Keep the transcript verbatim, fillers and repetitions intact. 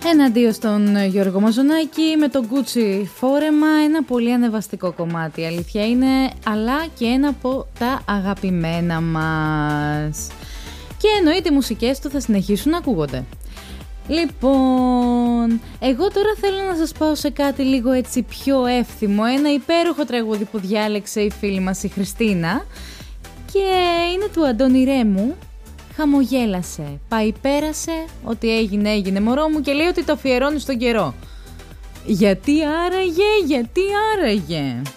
Εναντίον στον Γιώργο Μαζονάκη με το Gucci φόρεμα, ένα πολύ ανεβαστικό κομμάτι, αλήθεια είναι, αλλά και ένα από τα αγαπημένα μας. Και εννοείται οι μουσικές του θα συνεχίσουν να ακούγονται. Λοιπόν, εγώ τώρα θέλω να σας πάω σε κάτι λίγο έτσι πιο εύθυμο, ένα υπέροχο τραγούδι που διάλεξε η φίλη μας η Χριστίνα και είναι του Αντώνη Ρέμου. Χαμογέλασε, πάει πέρασε, ό,τι έγινε έγινε μωρό μου, και λέει ότι το αφιερώνει στον καιρό. Γιατί άραγε, γιατί άραγε.